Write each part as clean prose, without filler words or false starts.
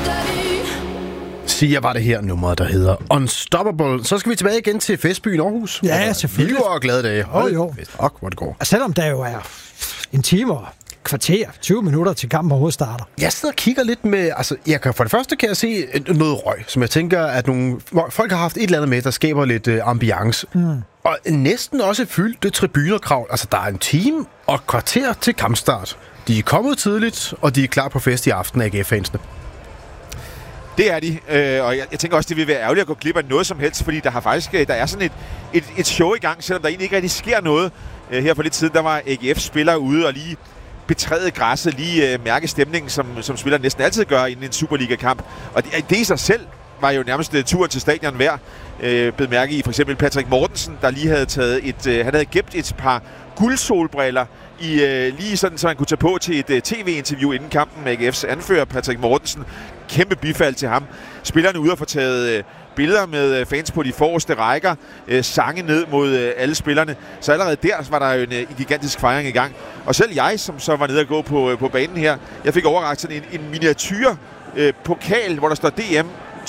Sia var det her nummeret, der hedder Unstoppable. Så skal vi tilbage igen til festbyen Aarhus. Ja, selvfølgelig. Liv og glade dage. Jo. Hvor det går. Og selvom der jo er en time og kvarter, 20 minutter til kampen overhovedet starter. Jeg sidder og kigger lidt med... Altså, for det første kan jeg se noget røg, som jeg tænker, at nogle folk har haft et eller andet med, der skaber lidt ambiance. Og næsten også fyldt tribunerkrav. Altså, der er en time og et kvarter til kampstart. De er kommet tidligt, og de er klar på fest i aften af AGF-fansene. Det er de, og jeg tænker også, det vil være ærgerligt at gå glip af noget som helst, fordi der er sådan et show i gang, selvom der egentlig ikke rigtig sker noget. Her for lidt siden, der var AGF-spillere ude og lige betræde græsset, lige mærke stemningen, som spillere næsten altid gør inden en Superliga-kamp. Og det i sig selv var jo nærmest turen til stadion værd. Bed mærke i for eksempel Patrick Mortensen, der lige havde han havde gemt et par guldsolbriller lige sådan, så han kunne tage på til et tv-interview inden kampen med AGF's anfører Patrick Mortensen. Kæmpe bifald til ham. Spillerne ude og få taget billeder med fans på de forreste rækker, sange ned mod alle spillerne. Så allerede der var der jo en gigantisk fejring i gang. Og selv jeg, som så var nede og gå på banen her, jeg fik overrakt sådan en miniatyr pokal, hvor der står DM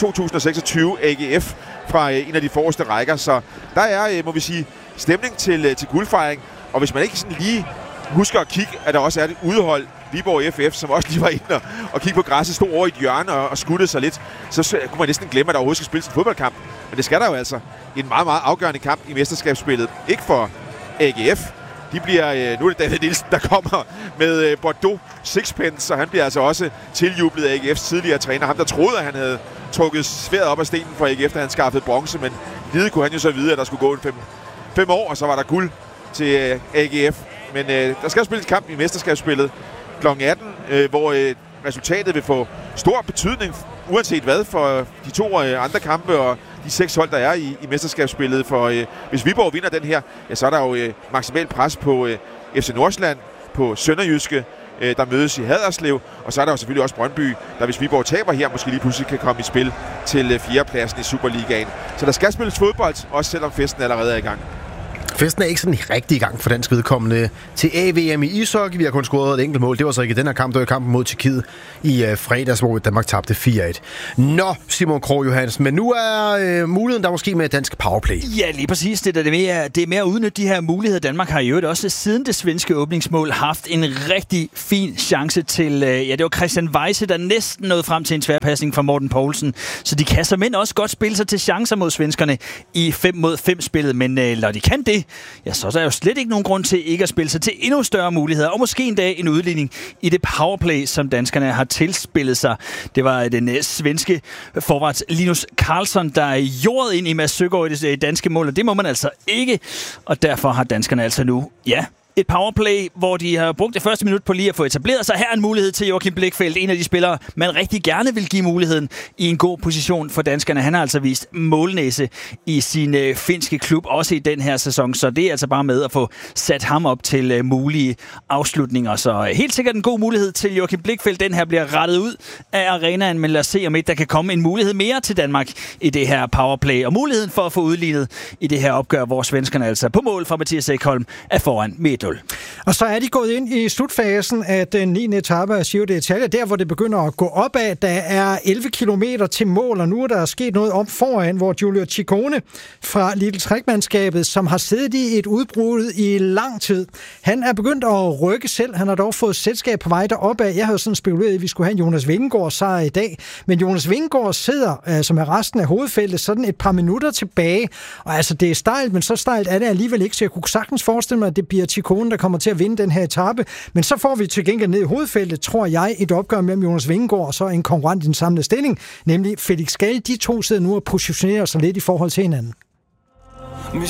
2026 AGF fra en af de forreste rækker. Så der er, må vi sige, stemning til guldfejring. Og hvis man ikke sådan lige husker at kigge, at der også er et udhold, Viborg FF, som også lige var inde og kigge på græsset, stod over i et hjørne og skuttede sig lidt, så kunne man næsten glemme, at der overhovedet skal spilles en fodboldkamp. Men det skal der jo altså. En meget, meget afgørende kamp i mesterskabsspillet. Ikke for AGF. Nu er det David Nielsen, der kommer med Bordeaux Sixpence, og han bliver altså også tiljublet af AGF's tidligere træner. Ham, der troede, at han havde trukket sværet op af stenen for AGF, da han skaffede bronze, men lide kunne han jo så vide, at der skulle gå en 5 år, og så var der guld til AGF. Men der skal spilles kamp i mesterskabsspillet kl. 18, hvor resultatet vil få stor betydning, uanset hvad, for de 2 andre kampe og de 6 hold, der er i mesterskabsspillet. For hvis Viborg vinder den her, ja, så er der jo maksimalt pres på FC Nordsjælland, på Sønderjyske, der mødes i Haderslev, og så er der jo selvfølgelig også Brøndby, der hvis Viborg taber her, måske lige pludselig kan komme i spil til 4. pladsen i Superligaen. Så der skal spilles fodbold, også selvom festen allerede er i gang. Festen er ikke sådan rigtig i gang for dansk vedkommende til AVM i ishockey. Vi har kun scoret et enkelt mål. Det var så ikke den her kamp. Det var kampen mod Tjekkiet i fredags, hvor Danmark tabte 4-1. Nå, Simon Krogh Johansen, men nu er muligheden der måske med dansk powerplay. Ja, lige præcis. Det er mere at udnytte de her muligheder. Danmark har jo også siden det svenske åbningsmål haft en rigtig fin chance til, det var Christian Weise, der næsten nåede frem til en tværpasning fra Morten Poulsen. Så de kan som også godt spille sig til chancer mod svenskerne i 5-mod-5-spillet, men når de kan det, ja, så er der jo slet ikke nogen grund til ikke at spille sig til endnu større muligheder, og måske en dag en udligning i det powerplay, som danskerne har tilspillet sig. Det var den svenske forwards Linus Karlsson, der jordede ind i Mads Søgaard i det danske mål, og det må man altså ikke, og derfor har danskerne altså nu, et powerplay, hvor de har brugt det første minut på lige at få etableret sig. Her er en mulighed til Joachim Blichfeldt, en af de spillere, man rigtig gerne vil give muligheden i en god position for danskerne. Han har altså vist målnæse i sin finske klub, også i den her sæson, så det er altså bare med at få sat ham op til mulige afslutninger. Så helt sikkert en god mulighed til Joachim Blichfeldt. Den her bliver rettet ud af arenaen, men lad os se om ikke der kan komme en mulighed mere til Danmark i det her powerplay. Og muligheden for at få udlignet i det her opgør, hvor svenskerne altså på mål fra Mathias Ekholm er foran med 1-0. Og så er de gået ind i slutfasen af den 9. etape af Giro d'Italia, der hvor det begynder at gå opad. Der er 11 kilometer til mål, og nu er der sket noget om foran, hvor Giulio Ciccone fra Lidl Trækmandskabet, som har siddet i et udbrud i lang tid, han er begyndt at rykke selv. Han har dog fået selskab på vej deropad. Jeg havde sådan spekuleret, at vi skulle have en Jonas Vingegaard sejr i dag, men Jonas Vingegaard sidder, som er resten af hovedfeltet, sådan et par minutter tilbage. Og altså, det er stejlt, men så stejlt er det alligevel ikke, så jeg kunne sagtens forestille mig, at det bliver Ciccone, der kommer til at vinde den her etape. Men så får vi til gengæld ned i hovedfeltet, tror jeg, et opgør mellem Jonas Vingegaard og så en konkurrent i den samlede stilling, nemlig Felix Gall. De to sidder nu og positionerer sig lidt i forhold til hinanden.